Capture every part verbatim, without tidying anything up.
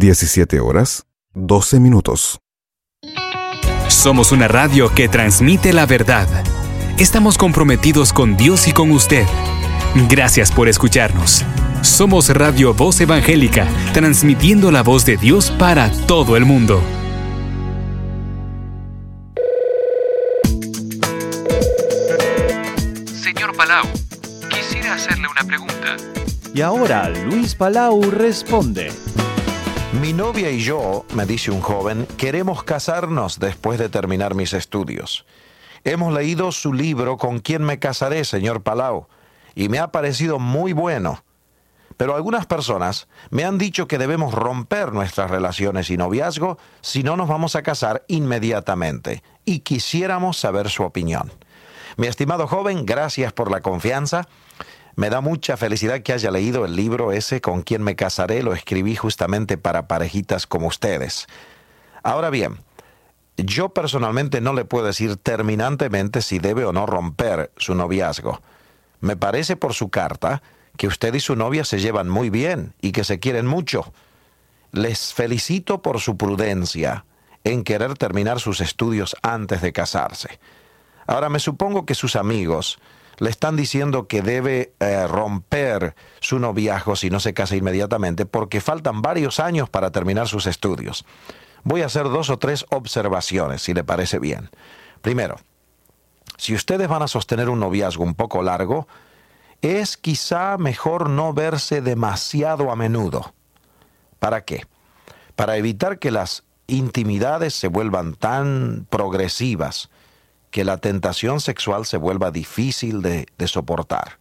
diecisiete horas, doce minutos. Somos una radio que transmite la verdad. Estamos comprometidos con Dios y con usted. Gracias por escucharnos. Somos Radio Voz Evangélica, transmitiendo la voz de Dios para todo el mundo. Señor Palau, quisiera hacerle una pregunta. Y ahora Luis Palau responde. Mi novia y yo, me dice un joven, queremos casarnos después de terminar mis estudios. Hemos leído su libro ¿Con quién me casaré, señor Palau? Y me ha parecido muy bueno. Pero algunas personas me han dicho que debemos romper nuestras relaciones y noviazgo si no nos vamos a casar inmediatamente. Y quisiéramos saber su opinión. Mi estimado joven, gracias por la confianza. Me da mucha felicidad que haya leído el libro ese ¿Con quién me casaré? Lo escribí justamente para parejitas como ustedes. Ahora bien, yo personalmente no le puedo decir terminantemente si debe o no romper su noviazgo. Me parece por su carta que usted y su novia se llevan muy bien y que se quieren mucho. Les felicito por su prudencia en querer terminar sus estudios antes de casarse. Ahora, me supongo que sus amigos le están diciendo que debe eh, romper su noviazgo si no se casa inmediatamente porque faltan varios años para terminar sus estudios. Voy a hacer dos o tres observaciones, si le parece bien. Primero, si ustedes van a sostener un noviazgo un poco largo, es quizá mejor no verse demasiado a menudo. ¿Para qué? Para evitar que las intimidades se vuelvan tan progresivas que la tentación sexual se vuelva difícil de, de soportar.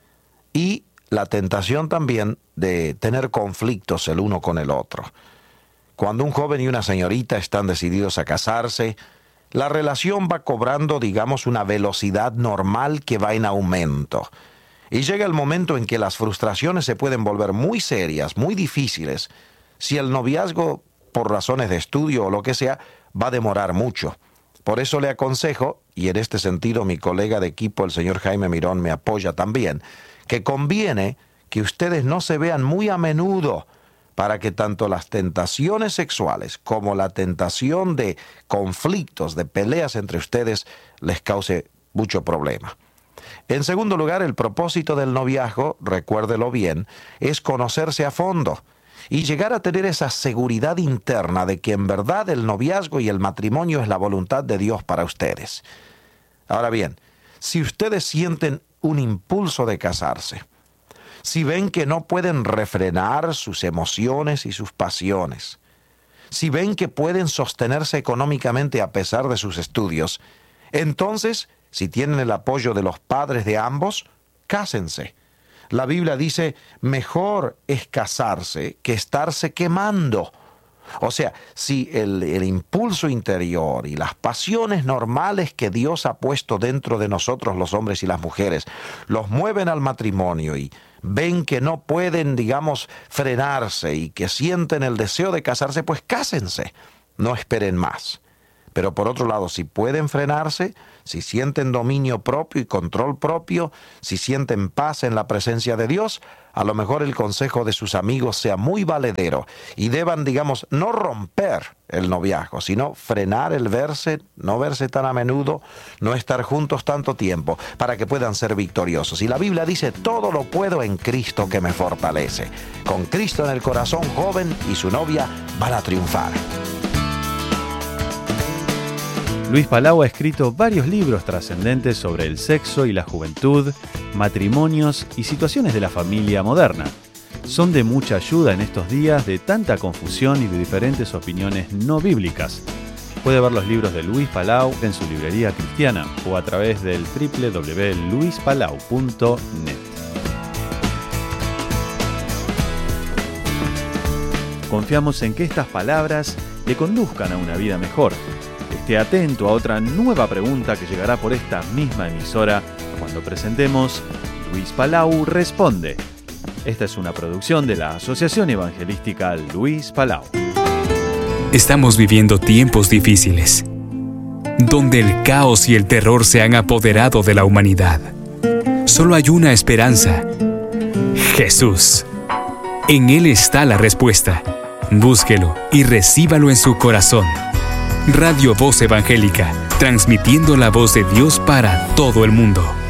Y la tentación también de tener conflictos el uno con el otro. Cuando un joven y una señorita están decididos a casarse, la relación va cobrando, digamos, una velocidad normal que va en aumento. Y llega el momento en que las frustraciones se pueden volver muy serias, muy difíciles, si el noviazgo, por razones de estudio o lo que sea, va a demorar mucho. Por eso le aconsejo, y en este sentido mi colega de equipo, el señor Jaime Mirón, me apoya también, que conviene que ustedes no se vean muy a menudo para que tanto las tentaciones sexuales como la tentación de conflictos, de peleas entre ustedes, les cause mucho problema. En segundo lugar, el propósito del noviazgo, recuérdelo bien, es conocerse a fondo y llegar a tener esa seguridad interna de que en verdad el noviazgo y el matrimonio es la voluntad de Dios para ustedes. Ahora bien, si ustedes sienten un impulso de casarse, si ven que no pueden refrenar sus emociones y sus pasiones, si ven que pueden sostenerse económicamente a pesar de sus estudios, entonces, si tienen el apoyo de los padres de ambos, cásense. La Biblia dice, mejor es casarse que estarse quemando. O sea, si el, el impulso interior y las pasiones normales que Dios ha puesto dentro de nosotros, los hombres y las mujeres, los mueven al matrimonio y ven que no pueden, digamos, frenarse y que sienten el deseo de casarse, pues cásense. No esperen más. Pero por otro lado, si pueden frenarse, si sienten dominio propio y control propio, si sienten paz en la presencia de Dios, a lo mejor el consejo de sus amigos sea muy valedero y deban, digamos, no romper el noviazgo, sino frenar el verse, no verse tan a menudo, no estar juntos tanto tiempo, para que puedan ser victoriosos. Y la Biblia dice, todo lo puedo en Cristo que me fortalece. Con Cristo en el corazón, joven y su novia van a triunfar. Luis Palau ha escrito varios libros trascendentes sobre el sexo y la juventud, matrimonios y situaciones de la familia moderna. Son de mucha ayuda en estos días de tanta confusión y de diferentes opiniones no bíblicas. Puede ver los libros de Luis Palau en su librería cristiana o a través del doble u doble u doble u punto luis palau punto net. Confiamos en que estas palabras le conduzcan a una vida mejor. Esté atento a otra nueva pregunta que llegará por esta misma emisora cuando presentemos Luis Palau Responde. Esta es una producción de la Asociación Evangelística Luis Palau. Estamos viviendo tiempos difíciles, donde el caos y el terror se han apoderado de la humanidad. Solo hay una esperanza: Jesús. En Él está la respuesta. Búsquelo y recíbalo en su corazón. Radio Voz Evangélica, transmitiendo la voz de Dios para todo el mundo.